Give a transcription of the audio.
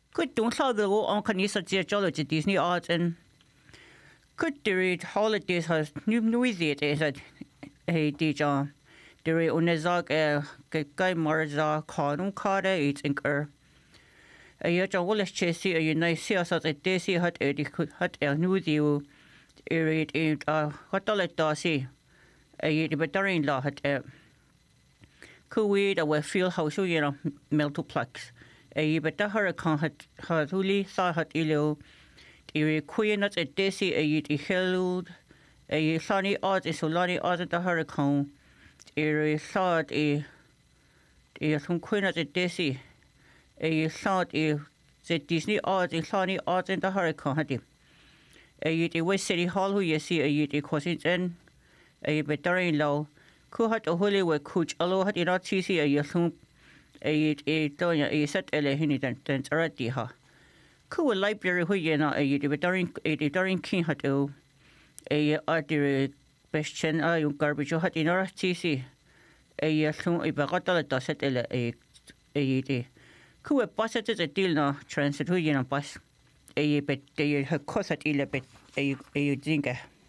Could don't have the low on Canisa Geology Disney Arts and could the read holidays has new it is at a DJ. The re unezag guy marza canum cara it's inker. A year Jawlish Chessy a nice seas at a daisy hat hat a new you read it what all it does see. A year the veteran law had a Kuwait a field house you know meltoplex. A better hurricane had really saw had ilo. The queen at a daisy a year held a sunny odds is Solani odds at the hurricane. Thought a some queen at a daisy. A thought a the Disney odds a sunny odds in the hurricane had him. A year the West City Hall who you see a year the cousins in a better in law. Who had a holy way coach allo had not see a year some a donya a set elehini than already ha. Cool library who you know a during king had a artery question yung garbage had in our TC a some a bagata does set a cool bus at a deal no transit who you know bus a bit they have cost at 11 a zinga.